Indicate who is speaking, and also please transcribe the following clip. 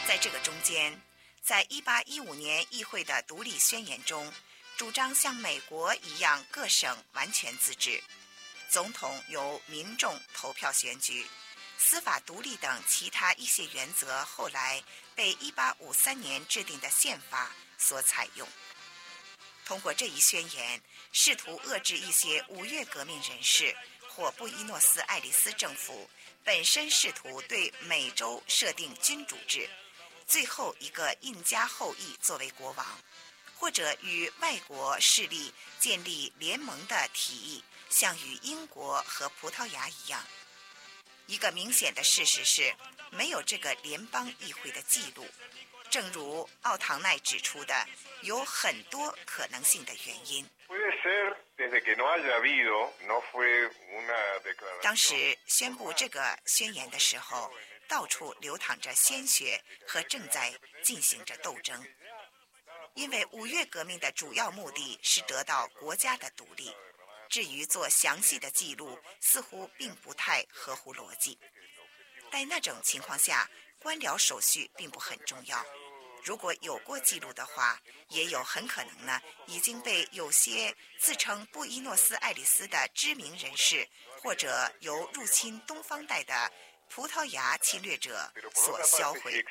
Speaker 1: 在这个中间，在1815年议会的独立宣言中，主张像美国一样各省完全自治，总统由民众投票选举，司法独立等其他一些原则后来被1853年制定的宪法所采用。通过这一宣言，试图遏制一些五月革命人士或布宜诺斯艾利斯政府本身试图对美洲设定君主制，最后一个印加后裔作为国王，或者与外国势力建立联盟的提议，像与英国和葡萄牙一样。一个明显的事实是，没有这个联邦议会的记录。正如奥唐奈指出的，有很多可能性的原因。当时宣布这个宣言的时候，到处流淌着鲜血和正在进行着斗争。因为五月革命的主要目的是得到国家的独立，至于做详细的记录，似乎并不太合乎逻辑。在那种情况下，官僚手续并不很重要。如果有过记录的话，也有很可能呢已经被有些自称布宜诺斯艾利斯的知名人士，或者由入侵东方带的葡萄牙侵略者所销毁。